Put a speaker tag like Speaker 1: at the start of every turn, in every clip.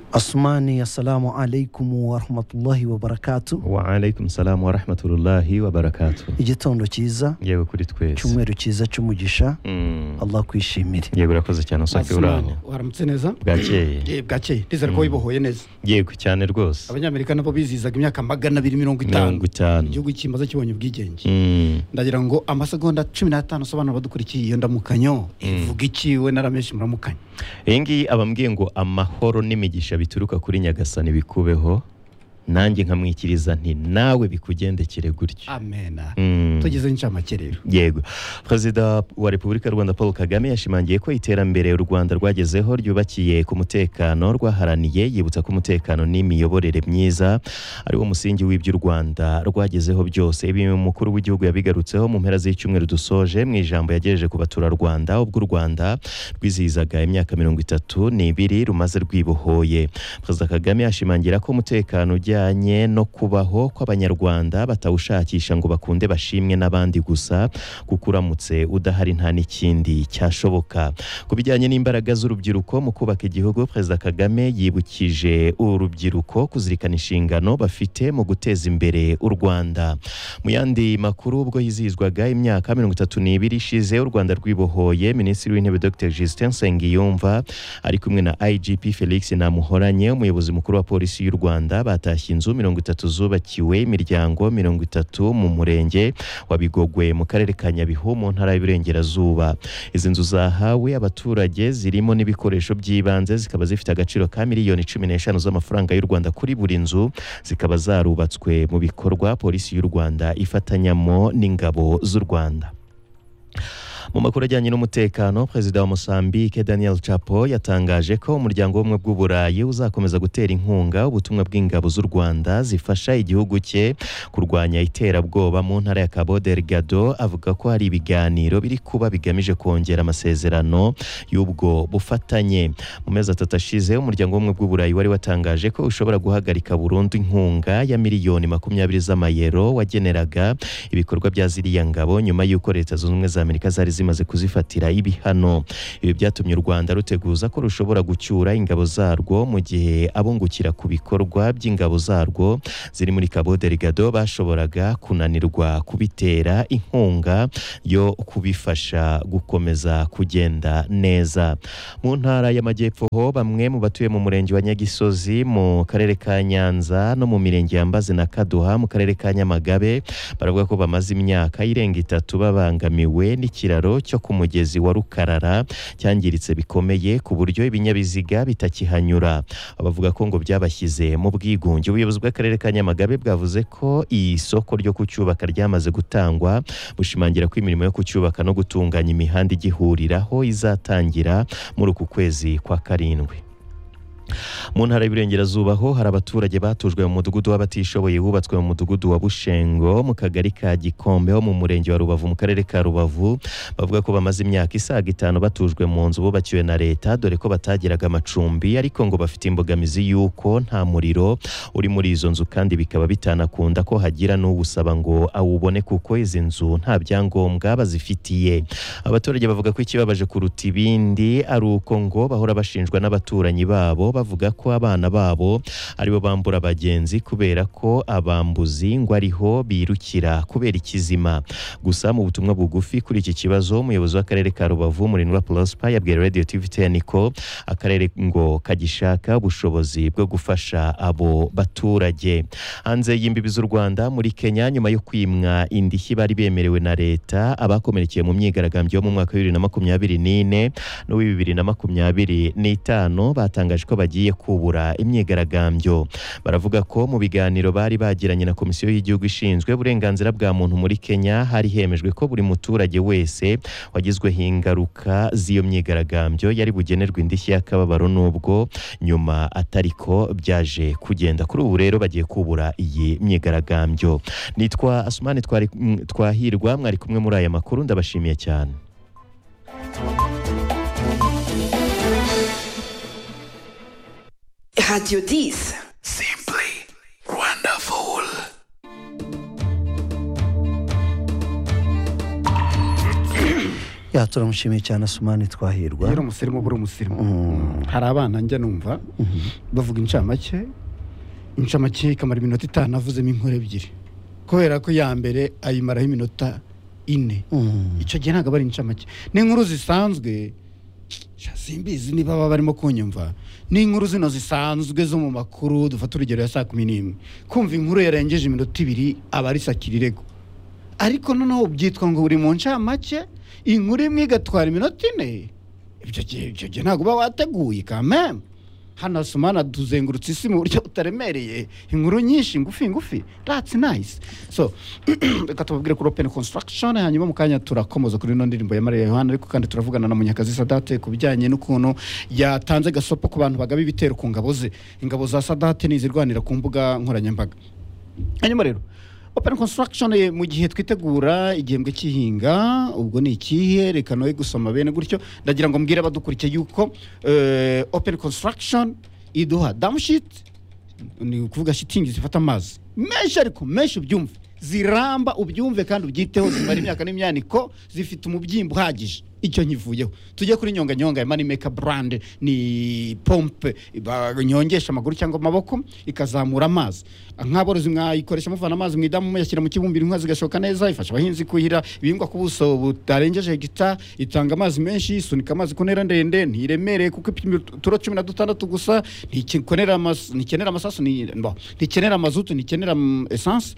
Speaker 1: Asmani, assalamu alaikum wa rahmatullahi wa barakatuh.
Speaker 2: Wa alaikum salam wa rahmatullahi wa barakatuh.
Speaker 1: Igitondo cyiza,
Speaker 2: Yewe kuri twese.
Speaker 1: cyumweru cyiza cy'umugisha. Allah kwishimire.
Speaker 2: Yego urakoze cyane usake urane.
Speaker 3: Waramutse neza?
Speaker 2: Bwakeye.
Speaker 3: Bwakeye. Ndizera ko wibohoye neza.
Speaker 2: Yego cyane rwose.
Speaker 3: Abanyamerika nabo bizizaga imyaka 250. Igihugu kimaze kibonye ubwigenge. Ndagira ngo amasegonda 15 sobanura badukurikiye iyo ndamukanyo. Ivuga iki we narameshi muramukanya.
Speaker 2: Engi abambwiye ngo amahoro n'imigisha bituruka kuri Nyagasani bikubeho, nanjye nkamwikiriza nti nawe bikugendekere gutyo.
Speaker 3: Amen. Tugeze ncamake rero.
Speaker 2: Yego. Perezida wa Repubulika y'u Rwanda Paul Kagame yashimangiye ko iterambere u Rwanda rwagezeho ryubakiye ku mutekano, rwaharaniye yibutsa ko umutekano n'imiyoborere myiza ari wo musingi w'ibyo u Rwanda rwagezeho byose. Ibi umukuru w'igihugu yabigarutseho mu mpera z'icyumweru dusoje mu ijambo yagejeje ku baturarwanda ubwo u Rwanda rwizihizaga imyaka 32 rumaze rwibohoye. Perezida Kagame yashimangira ko umutekano ujyanye no kubaho kw'abanyarwanda batawushakisha ngo bakunde bashimwe n'abandi gusa, kuko uramutse udahari nta n'ikindi cyashoboka. Ku bijyanye n'imbaraga z'urubyiruko mu kubaka igihugu, Perezida Kagame yibukije urubyiruko kuzirikana inshingano bafite mu guteza imbere u Rwanda. Mu yandi makuru, ubwo hizihizwaga imyaka 32 ishize u Rwanda rwibohoye, Minisitiri w'Intebe Dr Justin Nsengiyumva ari kumwe na IGP Felix Namuhoranye, umuyobozi mukuru wa polisi y'u Rwanda, batashye inzu 30 zubakiwe imiryango 30 mu murenge wa Bigogwe mu karere ka Nyabihu mu ntara y'Iburengerazuba. Izi nzu zahawe abaturage zirimo n'ibikoresho by'ibanze, zikaba zifite agaciro ka miliyoni 15 z'amafaranga y'u Rwanda kuri buri nzu, zikaba zarubatswe mu bikorwa polisi y'u Rwanda ifatanyamo n'ingabo z'u Rwanda. Mu makuru ajyanye n'umutekano, Perezida wa Mozambique Daniel Chapo yatangaje ko umuryango w'ubumwe bw'Uburayi uzakomeza gutera inkunga ubutumwa bw'ingabo z'u Rwanda zifasha igihugu cye kurwanya iterabwoba mu ntara ya Cabo Delgado. Avuga ko hari ibiganiro biri kuba bigamije kongera amasezerano y'ubwo bufatanye. Mu mezi 3 ashize, umuryango w'ubumwe bw'Uburayi wari watangaje ko ushobora guhagarika burundu inkunga ya miliyoni 20 z'amayero wageneraga ibikorwa bya ziriya ngabo nyuma y'uko Leta Zunze Ubumwe za Amerika zari zimaze kuzifatira ibihano. Ibi byatumye u Rwanda ruteguza ko rushobora gucyura ingabo zarwo mu gihe abungukira ku bikorwa by'ingabo zarwo ziri muri Cabo Delgado bashoboraga kunanirwa kubitera inkunga yo kubifasha gukomeza kugenda neza. Mu ntara y'Amajyepfo ho, bamwe mu batuye mu murenge wa Nyagisozi mu karere ka Nyanza no mu mirenge ya Mbazi na Kaduha mu karere ka Nyamagabe baravuga ko bamaze imyaka irenga 3 babangamiwe n'ikiraro cyo ku mugezi wa Rukarara cyangiritse bikomeye ku buryo ibinyabiziga bitakihanyura. Abavuga ko ngo byabashyize mu bwigunge. Ubuyobozi bw'akarere ka Nyamagabe bwavuze ko isoko ryo kucyubaka ryamaze gutangwa, bushimangira ko imirimo yo kucyubaka no gutunganya imihanda igihuriraho izatangira muri uku kwezi kwa Karindwi. Mu ntara y'Iburengerazuba ho hari abaturage batujwe mu mudugudu w'abatishoboye wubatswe mu mudugudu wa Bushengo mu kagari ka Gikombe ho mu murenge wa Rubavu mu karere ka Rubavu. Bavuga ko bamaze imyaka isaga 5 batujwe mu nzu bubakiwe na leta, dore ko batagiraga amacumbi, ariko ngo bafite imbogamizi y'uko nta muriro uri muri izo nzu, kandi bikaba bitanakunda ko hagira n'ubusaba ngo awubone kuko izi nzu nta byangombwa bazifitiye. Abaturage bavuga ko ikibabaje kuruta ibindi ari uko ngo bahora bashinjwa n'abaturanyi babo bavuga ko abana babo aribo bambura abagenzi kubera ko abambuzi ngo ariho birukira kubera ikizima. Gusa mu butumwa bugufi kuri iki kibazo, umuyobozi w'akarere ka Rubavu Murindwa Prosper yabwiye Radio TV10 ko akarere ngo kagishaka ubushobozi bwo gufasha abo baturage. Hanze y'imbibi z'u Rwanda, muri Kenya, nyuma yo kwimwa indishyi bari bemerewe na leta, abakomerekeye mu myigaragambyo mu mwaka wa 2024 no 2025 batangaje ko bagiye kubura imyigaragambyo. Baravuga ko mu biganiro bari bagiranye na Komisiyo y'Igihugu ishinzwe uburenganzira bwa muntu muri Kenya hari hemejwe ko buri muturage wese wagizweho ingaruka z'iyo myigaragambyo yari bugenerwa indishyi y'akababaro, nubwo nyuma atariko byaje kugenda. Kuri ubu rero bagiye kubura iyi myigaragambyo. Nitwa Asmani Twahirwa, mwari kumwe muri aya makuru, ndabashimiye cyane.
Speaker 4: Radio 10.
Speaker 5: Simply wonderful.
Speaker 1: ya turamushimiye cyane Asumani Twahirwa.
Speaker 3: Yari umusirimu buri umusirimu. Hari abana njya numva bavuga incamake ikamara iminota 5 avuzemo inkuru ebyiri kubera ko ya mbere ayimaraho iminota 4. Icyo gihe ntabwo bari incamake n'inkuru zisanzwe simbizi niba baba barimo kunyumva n'inkuru zino zisanzwe zo mu makuru dufata urugero ya saa 11 kumva inkuru yarengeje iminota 2 aba ari sakirirego ariko noneho byitwa ngo uri mu ncamake inkuru imwe igatwara iminota 4 ibyo gihe ntabwo uba wateguye kameme hano Asumani tuzengurutse isi mu buryo utaremereye inkuru nyinshi ngufi that's nice so reka tubabwire kuri Open Construction hanyuma mu kanya turakomoza kuri no ndirimbo ya Maria Yohana ariko kandi turavugana na Munyakazi Sadate kubijyanye n'ukuntu yatanze gasopo ku bantu bagaba ibitero ku ngabo ze ingabo za Sadate nizirwanira ku mbuga nkoranyambaga hanyuma rero Open Construction mu gihe twitegura igihembwe cy'ihinga ubwo ni ikihe reka noye gusoma bene gutyo ndagira ngo mbwire abadukurikiye yuko Open Construction iduha dam sheet ni kuvuga shitingi zifata amazi menshi ubyumve ziramba ubyumve kandi ubyiteho zimara imyaka n'imyaniko zifite umubyimbo uhagije icyo nyivuyeho tujye kuri nyonga ya Money Maker brand ni pompe nyongesha amaguru cyangwa amaboko ikazamura amazi nk'aborozi mwayikoresha muvana amazi mu idamu yashyira mu kibumbiro inka zigashoka neza ifasha abahinzi kuhira ibihingwa ku buso butarengeje hegita itanga amazi menshi isunika amazi ku ntera ndende ntiremereye kuko turo 16 gusa ntikenera amasasu ntikenera mazutu ntikenera essence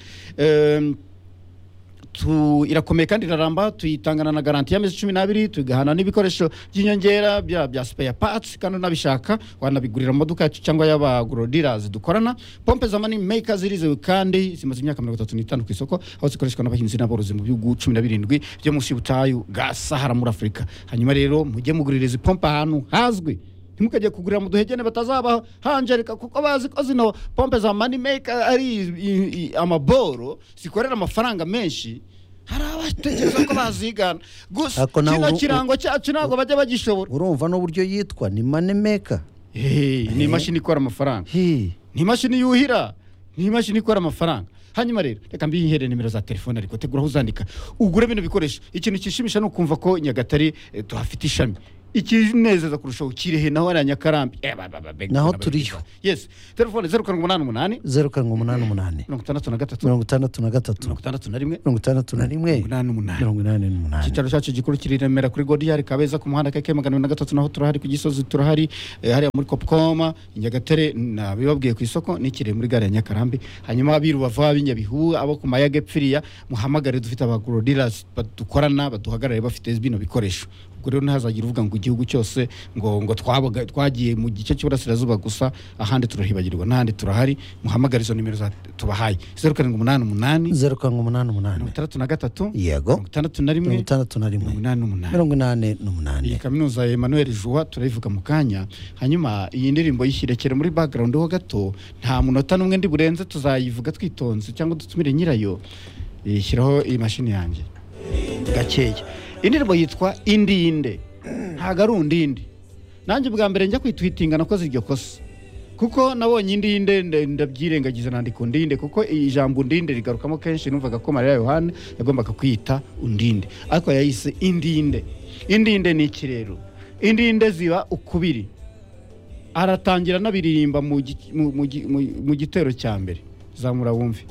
Speaker 3: irakomeye kandi iraramba tuyitangana na garanti y'amezi 12 tugahana n'ibikoresho by'inyongera bya spare parts kandi nabishaka wanabigurira mu maduka yacu cyangwa y'abagro dealers dukorana pompe za Money Maker zirizewe kandi zimaze imyaka 35 ku isoko aho zikoreshwa n'abahinzi n'aborozi mu bihugu 17 byo munsi y'ubutayu bwa Sahara muri Afrika hanyuma rero mujye mugurira izi pompe ahantu hazwi ntimukajye kugurira mu duhegene batazaba hanjereka kuko bazi ko zino pompe za Money Maker ari amaboro zikorera amafaranga menshi hari abatekereza ko bazigana gusa kino kirango cyacu ntabwo bajya bagishobora
Speaker 1: urumva n'uburyo yitwa ni Money Maker
Speaker 3: ni imashini ikora amafaranga ni imashini yuhira ni imashini ikora amafaranga hanyuma rero reka mbihere nimero za telefone ariko tegura aho uzandika ugure bino bikoresho ikintu kishimisha no kumva ko Nyagatare tuhafite ishami ikinezeza kurushaho kirehe naho ari Nyakarambi
Speaker 1: naho turiyo
Speaker 3: yes telefone 0788
Speaker 1: 0788
Speaker 3: 63 Kitaro cyacu gikuru kiri Remera kuri Godiyari Kabeza ku muhanda keke 3 naho turahari ku Gisozi turahari hari muri Kopcom Nyagatare nabibabwiye ku isoko nikire muri gare ya Nyakarambi hanyuma abiru bava binyabihu abo ku Mayage Pfiria muhamagare dufite abagro dealers badukorana baduhagarare bafite bino bikoresho ubwo rero ntazagira uvuga ngo igihugu cyose ngo twagiye mu gice cy'Uburasirazuba gusa ahandi turahibagirwa n'ahandi turahari muhamagara izo nimero za tubahaye 0788 63
Speaker 1: yego
Speaker 3: 61 kaminuza ya Emmanuel Joa turayivuga mu kanya hanyuma iyi ndirimbo yishyirekere muri background ho gato nta munota numwe ndi burenze tuzayivuga twitonze cyangwa dutumire nyirayo ishyiraho iyi mashini yanjye gakeye indirimbo yitwa Indinde ntago ari undinde nanjye bwa mbere njya kwitwitinga nakoze iryo kosa kuko nabonye Indinde ndabyirengagiza nandika Undinde kuko ijambo Undinde rigarukamo kenshi numvaga ko Maria Yohana yagombaga kwita Undinde ariko yayise Indinde ni ikirero Indinde ziba ukubiri aratangira nabiririmba mu gitero cya mbere zamura wumve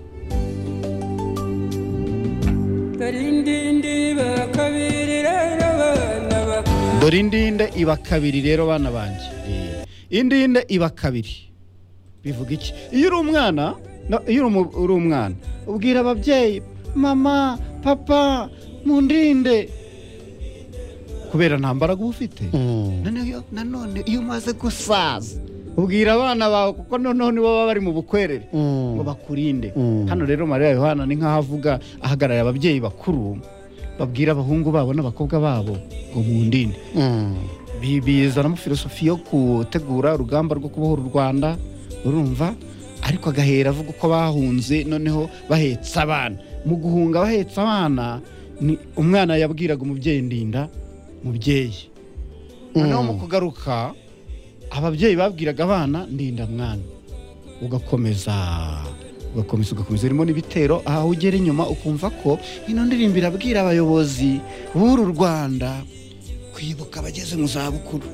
Speaker 3: Indinde iba kabiri rero bana banje Indinde iba kabiri bivuga iki iyo uri umwana ubwira ababyeyi mama papa mundinde kubera ntambaraga ufite nanone iyo umaze gusaza ubwira abana bawe kuko noneho nibo baba bari mu bukwerere ngo bakurinde hano rero Maria Yohana ni nkahavuga ahagarara ababyeyi bakuru babwira abahungu babo n'abakobwa babo ngo mundinde bizanamo filosofi yo gutegura urugamba rwo kubohora u Rwanda urumva ariko agahera avuga uko bahunze noneho bahetse abana mu guhunga bahetse abana ni umwana yabwiraga umubyeyi ndinda mubyeyi noneho mu kugaruka ababyeyi babwiraga abana ndinda mwana ugakomeza ugakomeza irimo n'ibitero aha ugera inyuma ukumva ko ino ndirimbo irabwira abayobozi b'uru Rwanda kwibuka abageze mu zabukuru.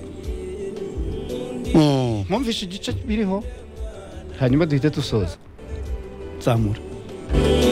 Speaker 3: Mwumvishe igice biriho hanyuma duhite dusoza. Zamura.